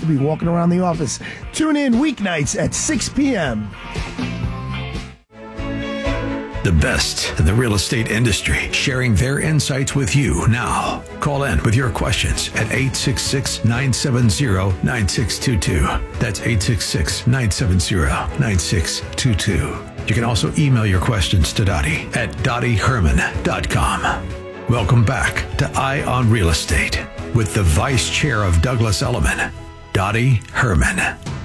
to be walking around the office. Tune in weeknights at 6 p.m. The best in the real estate industry, sharing their insights with you now. Call in with your questions at 866-970-9622. That's 866-970-9622. You can also email your questions to Dottie at dottieherman.com. Welcome back to Eye on Real Estate with the Vice Chair of Douglas Elliman, Dottie Herman.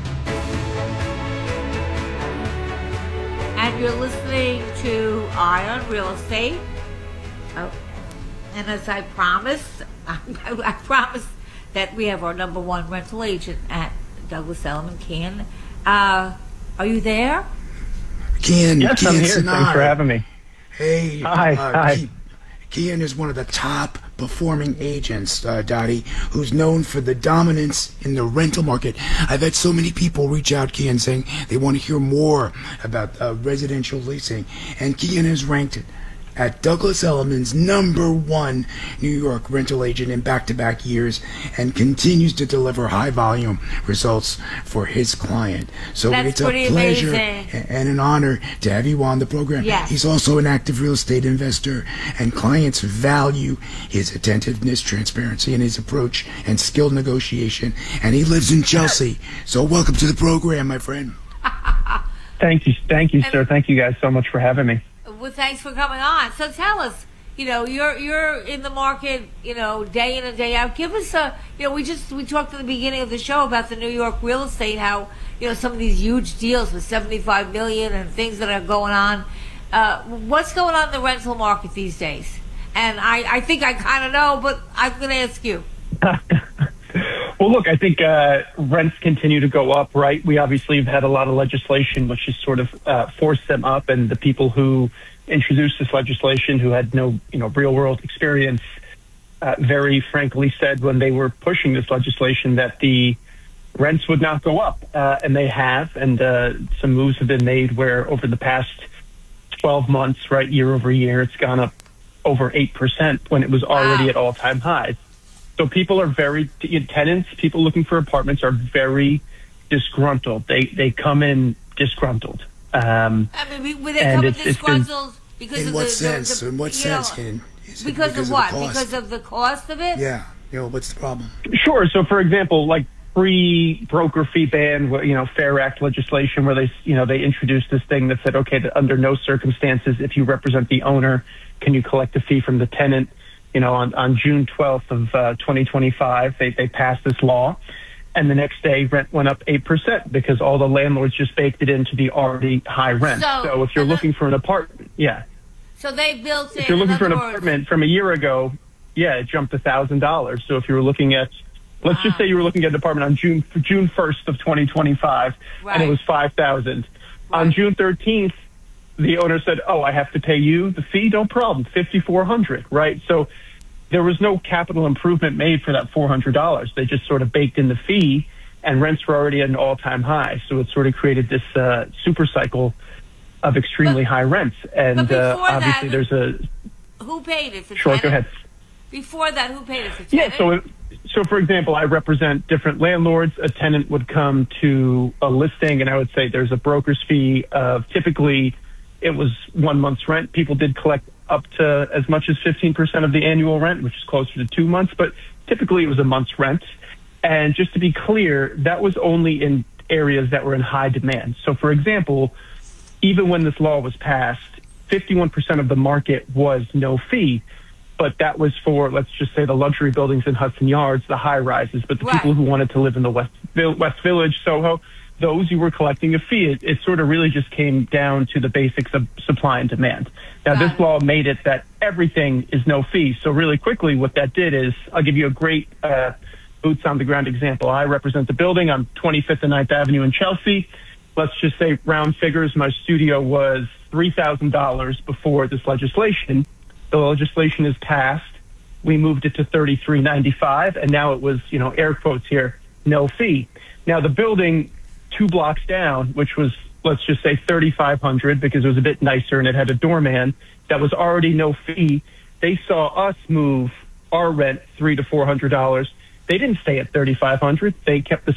And you're listening to Eye on Real Estate. Oh, and as I promised, I promised that we have our number one rental agent at Douglas Elliman, Kian. Are you there? Kian, yes, I'm here. Thanks for having me. Hey, hi. Kian is one of the top performing agents, Dottie, who's known for the dominance in the rental market. I've had so many people reach out, Kian, saying they want to hear more about residential leasing. And Kian is ranked at Douglas Elliman's number one New York rental agent in back-to-back years and continues to deliver high-volume results for his client. So it's a pleasure and an honor to have you on the program. Yes. He's also an active real estate investor, and clients value his attentiveness, transparency, and his approach and skilled negotiation. And he lives in Chelsea. So welcome to the program, my friend. Thank you, sir. Thank you guys so much for having me. Well, thanks for coming on. So tell us, you're in the market, day in and day out. Give us we talked at the beginning of the show about the New York real estate, how, some of these huge deals with $75 million and things that are going on. What's going on in the rental market these days? And I think I kind of know, but I'm going to ask you. Well, look, I think rents continue to go up, right? We obviously have had a lot of legislation which has sort of forced them up, and the people who introduced this legislation, who had no, real-world experience, very frankly said when they were pushing this legislation that the rents would not go up, and they have, and some moves have been made where over the past 12 months, right, year over year, it's gone up over 8% when it was already at all-time highs. So people are tenants, people looking for apartments are very disgruntled. They come in disgruntled. Will they come in disgruntled because in of what sense? In what sense? Because of what? Because of the cost of it? Yeah. What's the problem? Sure. So, for example, like pre-broker fee ban, Fair Act legislation, where they introduced this thing that said, okay, that under no circumstances, if you represent the owner, can you collect a fee from the tenant? On June 12th of 2025, they passed this law, and the next day rent went up 8% because all the landlords just baked it into the already high rent. So if you're looking for an apartment, So they built it. If you're looking for an apartment from a year ago, it jumped $1,000. So if you were looking at, let's just say you were looking at an apartment on June 1st of 2025, and it was $5,000. Right. On June 13th, the owner said, "Oh, I have to pay you the fee? No problem, $5,400." Right? So there was no capital improvement made for that $400. They just sort of baked in the fee, and rents were already at an all-time high. So it sort of created this super cycle of extremely high rents. And obviously, there's who paid it? Sure, go ahead. Before that, who paid it? The tenant? Yeah. So for example, I represent different landlords. A tenant would come to a listing, and I would say there's a broker's fee of typically. It was 1 month's rent. People did collect up to as much as 15% of the annual rent, which is closer to 2 months, but typically it was a month's rent. And just to be clear, that was only in areas that were in high demand. So, for example, even when this law was passed, 51% of the market was no fee, but that was for, let's just say, the luxury buildings in Hudson Yards, the high rises, but the people who wanted to live in the West Village, Soho, those you were collecting a fee. It sort of really just came down to the basics of supply and demand. Now, this law made it that everything is no fee. So really quickly, what that did is, I'll give you a great boots on the ground example. I represent the building on 25th and 9th Avenue in Chelsea. Let's just say round figures, my studio was $3,000 before this legislation. The legislation is passed. We moved it to $33.95, and now it was, air quotes here, no fee. Now, the building 2 blocks down, which was, let's just say $3,500 because it was a bit nicer and it had a doorman, that was already no fee. They saw us move our rent $300 to $400. They didn't stay at $3,500. They kept the